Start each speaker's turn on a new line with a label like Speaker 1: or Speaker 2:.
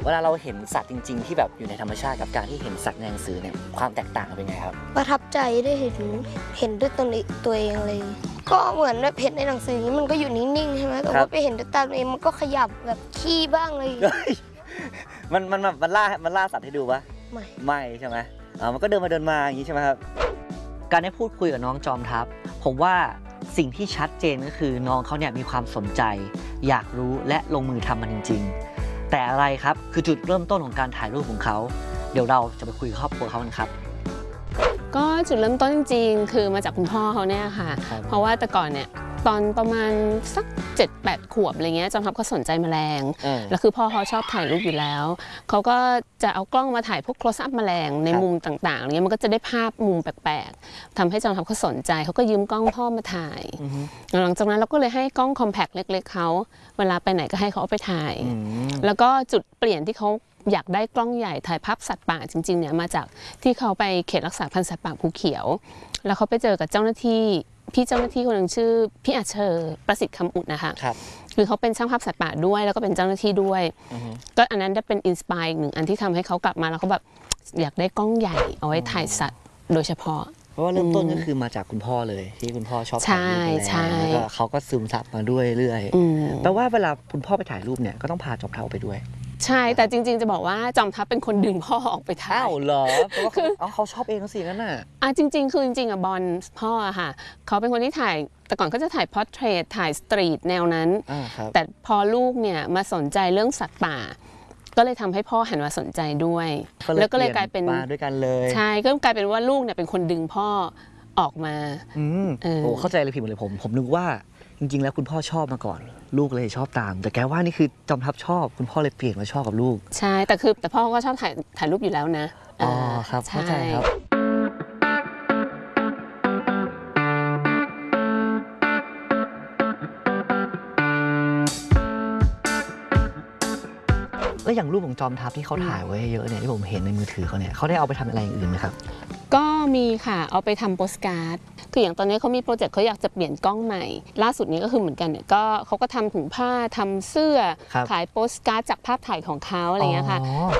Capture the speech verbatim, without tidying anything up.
Speaker 1: เวลาเราเห็นสัตว์จริงๆที่แบบอยู่ในธรรมชาติกับการที่เห็นสัตว์ในหนังสือเนี่ยความแตกต่างเป็นไงครับ
Speaker 2: ประทับใจได้เห็นเห็นด้วยตัวตัวเองเลยก็เหมือนแบบเห็นในหนังสือมันก็อยู่นิ่งๆใช่ไหมแต่ว่าไปเห็นด้วยตาตัวเองมันก็ขยับแบบขี้บ้างเลย
Speaker 1: มันมันมันล่ามันล่าสัตว์ให้ดูปะ
Speaker 2: ไม่
Speaker 1: ไม่ใช่ไหมอ่ามันก็เดินมาเดินมาอย่างนี้ใช่ไหมครับการได้พูดคุยกับน้องจอมทัพผมว่าสิ่งที่ชัดเจนก็คือน้องเขาเนี่ยมีความสนใจอยากรู้และลงมือทำมันจริงๆแต่อะไรครับคือจุดเริ่มต้นของการถ่ายรูปของเขาเดี๋ยวเราจะไปคุยกับครอบครัวเขากันครับ
Speaker 3: ก็จุดเริ่มต้นจริงๆคือมาจากคุณพ่อเขาเนี่ยค่ะเพราะว่าแต่ก่อนเนี่ยตอนประมาณสัก เจ็ดแปด ขวบอะไรเงี้ยจอมทัพก็สนใจแมลงแล้วคือพ่อเขาชอบถ่ายรูปอยู่แล้วเขาก็จะเอากล้องมาถ่ายพวก close up แมลงในมุมต่างๆอะไรเงี้ยมันก็จะได้ภาพมุมแปลกๆทำให้จอมทัพเขาสนใจเขาก็ยืมกล้องพ่อมาถ่ายหลังจากนั้นเราก็เลยให้กล้อง compact เล็กๆเขาเวลาไปไหนก็ให้เขาเอาไปถ่ายแล้วก็จุดเปลี่ยนที่เขาอยากได้กล้องใหญ่ถ่ายภาพสัตว์ป่าจริงๆเนี่ยมาจากที่เขาไปเขตรักษาพันธุ์สัตว์ป่าภูเขียวแล้วเขาไปเจอกับเจ้าหน้าที่พี่เจ้าหน้าที่คนหนึ่งชื่อพี่อาเชอร์ประสิทธิ์คำอุดนะคะครับคือเขาเป็นช่างภาพสัตว์ป่าด้วยแล้วก็เป็นเจ้าหน้าที่ด้วยก็อันนั้นได้เป็นอินสปายหนึ่งอันที่ทำให้เขากลับมาแล้วเขาแบบอยากได้กล้องใหญ่เอาไว้ถ่ายสัตว์โดยเฉพาะ
Speaker 1: เพราะว่าเริ่มต้นก็คือมาจากคุณพ่อเลยที่คุณพ่อชอบถ่ายรูปแล้วก็เขาก็ซึมซับมาด้วยเรื่อยแปลว่าเวลาคุณพ่อไปถ่ายรูปเนี่ยก็ต้องพาจอมทัพไปด้วย
Speaker 3: ใช่แต่จริงๆจะบอกว่าจอมทัพเป็นคนดึงพ่อออกไปถ่าย
Speaker 1: อ้าวเหรอเพราะว่าคือเขาชอบเองสินั่นน่ะ
Speaker 3: อ่ะจริงๆคือจริงๆอ่ะบอลพ่ออะค่ะเขาเป็นคนที่ถ่ายแต่ก่อนเขาจะถ่ายพอร์เทรตถ่ายสตรีทแนวนั้นแต่พอลูกเนี่ยมาสนใจเรื่องสัตว์ป่าก็เลยทำให้พ่อหันมาสนใจด้วยแล้วก็เลยกลายเป็น
Speaker 1: มาด้วยกันเลย
Speaker 3: ใช่ก็กลายเป็นว่าลูกเนี่ยเป็นคนดึงพ่อออกมา
Speaker 1: อืมโอ้เข้าใจเลยผิดหมดเลยผมผมนึกว่าจริงๆแล้วคุณพ่อชอบมาก่อนลูกเลยชอบตามแต่แกว่านี่คือจอมทัพชอบคุณพ่อเลยเปลี่ยนมาชอบกับลูก
Speaker 3: ใช่แต่คือแต่พ่อก็ชอบถ่ายถ่ายรูปอยู่แล้วนะ
Speaker 1: อ๋อครับเข้าใจครับแล้วอย่างรูปของจอมทัพที่เขาถ่ายไว้เยอะเนี่ยที่ผมเห็นในมือถือเขาเนี่ยเขาได้เอาไปทำอะไรอย่างอื่นไหมครับ
Speaker 3: ก็มีค่ะเอาไปทำโปสการ์ดคืออย่างตอนนี้เขามีโปรเจกต์เขาอยากจะเปลี่ยนกล้องใหม่ล่าสุดนี้ก็คือเหมือนกันเนี่ยก็เขาก็ทำถุงผ้าทำเสื้อขายโปสการ์ดจากภาพถ่ายของเขาอะไรเงี้ยค่ะ